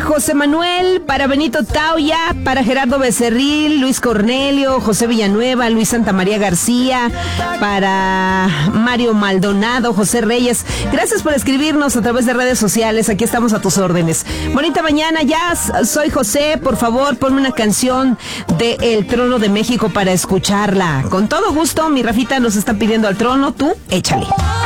José Manuel, para Benito Tauya, para Gerardo Becerril, Luis Cornelio, José Villanueva, Luis Santamaría García, para Mario Maldonado, José Reyes. Gracias por escribirnos a través de redes sociales. Aquí estamos a tus órdenes. Bonita mañana, ya soy José. Por favor, ponme una canción de El Trono de México para escucharla. Con todo gusto, mi Rafita nos está pidiendo al trono. Tú, échale.